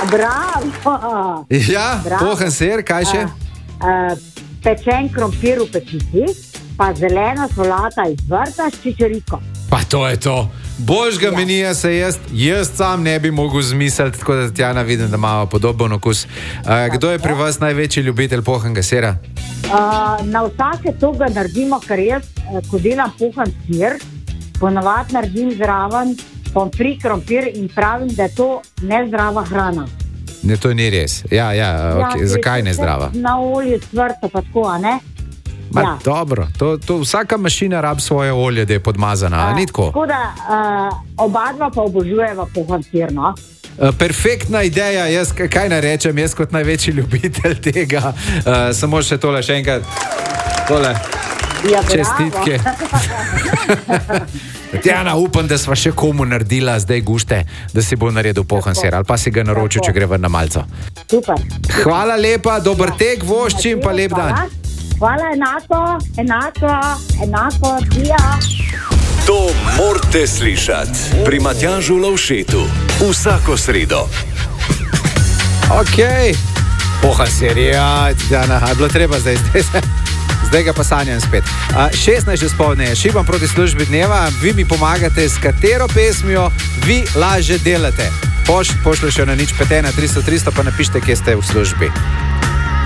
Bravo. Ja, pohan sir, kaj še? Pečen krompir v pečici, pa zelena solata iz vrta s čičeriko. Pa to je to. Božga menija se jaz sam ne bi mogel zmisliti, tako da Tatjana vidim, da ima podoben okus. Kdo je pri vas največji ljubitelj pohanega sira? Na vsake toga naredimo, ker jaz, ko delam pohan sir, ponavadi naredim zraven pomfrit, krompir in pravim, da je to nezdrava hrana. Ne, to ni res. Ja, okay. Zakaj nezdrava? Na olje cvrto pa tako, a ne? Dobro, to vsaka mašina rabi svoje olje, da je podmazana, ni tako? Tako da obadva pa obožujeva pohan sir, no? Perfektna ideja, jaz kaj naj rečem, jaz kot največji ljubitelj tega, samo še tole, še enkrat, tole, čestitke. Tatjana, upam, da sva še komu naredila zdaj gušte, da si bo naredil pohan sir, ali pa si ga naročil, če gre ven na malco. Super. Hvala lepa, dober tek, voščim pa lep dan. Hvala, enako, dija. To morate slišati pri Matjažu Lovšetu vsako sredo. Ok, pohan sir, Tatjana, je bilo treba zdaj ga pa sanjam spet. 16 že spolneje, šibam proti službi dneva, vi mi pomagate, s katero pesmijo vi lažje delate. Pošlje še na 051 300 300, pa napište, kje ste v službi.